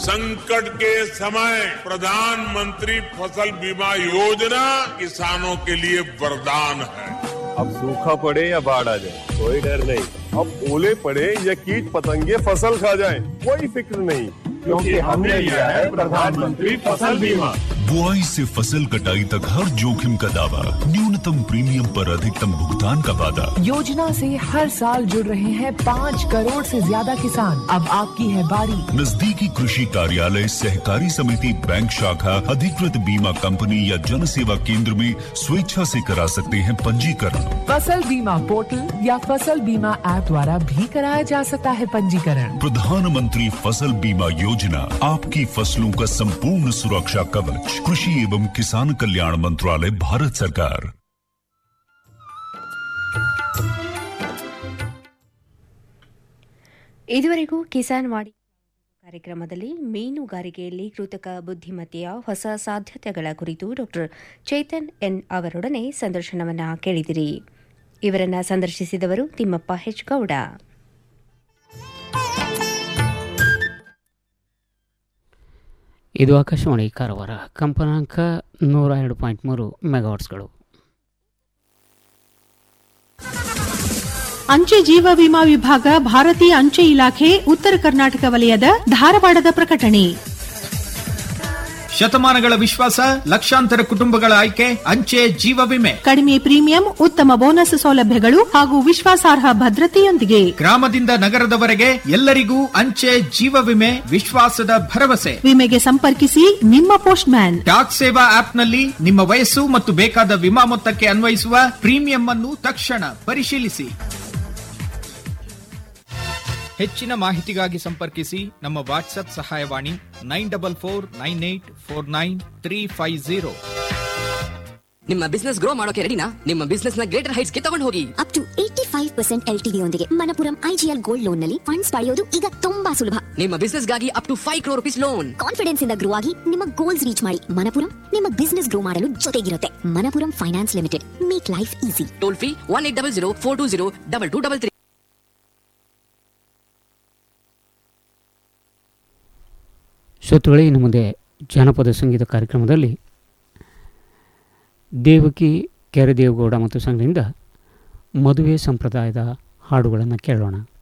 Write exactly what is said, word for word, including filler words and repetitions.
संकट के समय प्रधानमंत्री फसल बीमा योजना किसानों के लिए वरदान है। अब सूखा पड़े या बाढ़ आ जाए कोई डर नहीं, अब ओले पड़े या कीट पतंगे फसल खा जाए कोई फिक्र नहीं, क्योंकि हमने लिया है प्रधानमंत्री फसल बीमा। बुआई से फसल कटाई तक हर जोखिम का दावा, न्यूनतम प्रीमियम पर अधिकतम भुगतान का वादा। योजना से हर साल जुड़ रहे हैं पाँच करोड़ से ज्यादा किसान। अब आपकी है बारी। नजदीकी कृषि कार्यालय, सहकारी समिति, बैंक शाखा, अधिकृत बीमा कंपनी या जन सेवा केंद्र में स्वेच्छा से करा सकते हैं पंजीकरण। फसल बीमा पोर्टल या फसल बीमा ऐप द्वारा भी कराया जा सकता है पंजीकरण। प्रधानमंत्री फसल बीमा योजना, आपकी फसलों का संपूर्ण सुरक्षा कवच। कृषि एवं किसान कल्याण मंत्रालय, भारत सरकार। ಇದುವರೆಗೂ ಕಿಸಾನ್ ವಾಣಿ ಕಾರ್ಯಕ್ರಮದಲ್ಲಿ ಮೀನುಗಾರಿಕೆಯಲ್ಲಿ ಕೃತಕ ಬುದ್ಧಿಮತ್ತೆಯ ಹೊಸ ಸಾಧ್ಯತೆಗಳ ಕುರಿತು ಡಾಕ್ಟರ್ ಚೇತನ್ ಎನ್ ಅವರೊಡನೆ ಸಂದರ್ಶನವನ್ನು ಕೇಳಿದಿರಿ. ಇವರನ್ನು ಸಂದರ್ಶಿಸಿದವರು ತಿಮ್ಮಪ್ಪ ಹೆಚ್ ಗೌಡ. ಇದು ಆಕಾಶವಾಣಿ ಕಾರವಾರ, ಕಂಪನಾಂಕ ನೂರ ಎರಡು ಪಾಯಿಂಟ್ ಮೂರು ಮೆಗಾವಾಟ್ಸ್ಗಳು. ಅಂಚೆ ಜೀವ ವಿಮಾ ವಿಭಾಗ, ಭಾರತೀಯ ಅಂಚೆ ಇಲಾಖೆ, ಉತ್ತರ ಕರ್ನಾಟಕ ವಲಯದ ಧಾರವಾಡದ ಪ್ರಕಟಣೆ. ಶತಮಾನಗಳ ವಿಶ್ವಾಸ, ಲಕ್ಷಾಂತರ ಕುಟುಂಬಗಳ ಆಯ್ಕೆ ಅಂಚೆ ಜೀವ ವಿಮೆ. ಕಡಿಮೆ ಪ್ರೀಮಿಯಂ, ಉತ್ತಮ ಬೋನಸ್ ಸೌಲಭ್ಯಗಳು ಹಾಗೂ ವಿಶ್ವಾಸಾರ್ಹ ಭದ್ರತೆಯೊಂದಿಗೆ ಗ್ರಾಮದಿಂದ ನಗರದವರೆಗೆ ಎಲ್ಲರಿಗೂ ಅಂಚೆ ಜೀವ ವಿಮೆ ವಿಶ್ವಾಸದ ಭರವಸೆ. ವಿಮೆಗೆ ಸಂಪರ್ಕಿಸಿ ನಿಮ್ಮ ಪೋಸ್ಟ್ ಮ್ಯಾನ್. ಡಾಕ್ ಸೇವಾ ಆಪ್ನಲ್ಲಿ ನಿಮ್ಮ ವಯಸ್ಸು ಮತ್ತು ಬೇಕಾದ ವಿಮಾ ಮೊತ್ತಕ್ಕೆ ಅನ್ವಯಿಸುವ ಪ್ರೀಮಿಯಂ ಅನ್ನು ತಕ್ಷಣ ಪರಿಶೀಲಿಸಿ. ಹೆಚ್ಚಿನ ಮಾಹಿತಿಗಾಗಿ ಸಂಪರ್ಕಿಸಿ ನಮ್ಮ ವಾಟ್ಸ್ಆಪ್ ಸಹಾಯವಾಣಿ nine double four nine eight four nine three five zero. ನಿಮ್ಮ ಬಿಸ್ನೆಸ್ ಗ್ರೋ ಮಾಡೋಕೆ ರೆಡಿನಾ? ನಿಮ್ಮ ಬಿಸ್ನೆಸ್ ನ ಗ್ರೇಟರ್ ಹೈಟ್ಸ್ ಗೆ ತಗೊಂಡು ಹೋಗಿ. Up to eighty five percent L T D ಯೊಂದಿಗೆ ಮನಪುರಂ ಐಜಿಎಲ್ ಗೋಲ್ಡ್ ಲೋನ್ ನಲ್ಲಿ ಫಂಡ್ಸ್ ಪಡೆಯೋದು ಈಗ ತುಂಬಾ ಸುಲಭ. ನಿಮ್ಮ ಬಿಸ್ನೆಸ್ ಗಾಗಿ up to five crore rupees loan. Confidence ಇಂದ ಗ್ರೋ ಆಗಿ ನಿಮ್ಮ ಗೋಲ್ಸ್ ರೀಚ್ ಮಾಡಿ. ಮನಪುರಂ ನಿಮ್ಮ ಬಿಸ್ನೆಸ್ ಗ್ರೋ ಮಾಡಲು ಜೊತೆಗಿರುತ್ತೆ. Manappuram finance limited, make life easy. Toll free one eight double zero four two zero double two double three. ಶ್ರೋತೃಗಳೇ, ಇನ್ನು ಮುಂದೆ ಜಾನಪದ ಸಂಗೀತ ಕಾರ್ಯಕ್ರಮದಲ್ಲಿ ದೇವಕಿ ಕೆರೆದೇವಗೌಡ ಮತ್ತು ಸಂಘದಿಂದ ಮದುವೆ ಸಂಪ್ರದಾಯದ ಹಾಡುಗಳನ್ನು ಕೇಳೋಣ.